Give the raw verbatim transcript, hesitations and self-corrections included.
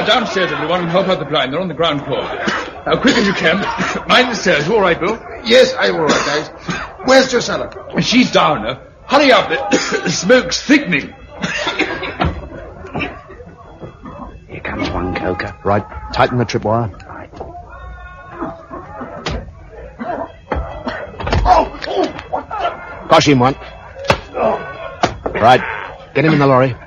Uh, downstairs, everyone, and help out the blind. They're on the ground floor. Now, quick as you can. Mind the stairs. You all right, Bill? Yes, I'm all right, guys. Where's Drusilla? She's down. Uh, hurry up. The smoke's thickening. Here comes one, Coker. Right. Tighten the tripwire. Right. Caution one. Right. Get him in the lorry.